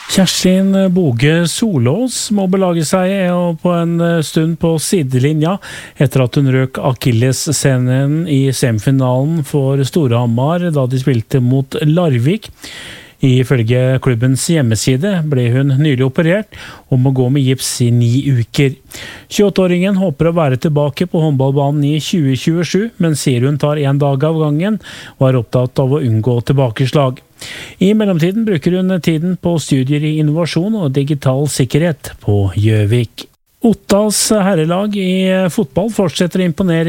Kjerstin Boge Solås må belage seg på en stund på sidelinja etter at hun røk Achilles-scenen i semifinalen for Storhamar da de spilte mot Larvik. Ifølge klubbens hjemmeside ble hun nylig operert og må gå med gips i 9 uker. 28-åringen håper å være tilbake på håndballbanen i 2027, men sier hun tar en dag av gangen og er opptatt av å unngå tilbakeslag. I mellomtiden bruker hun tiden på studier i innovasjon og digital sikkerhet på Gjøvik. Ottas herrelag i fotball fortsetter å imponere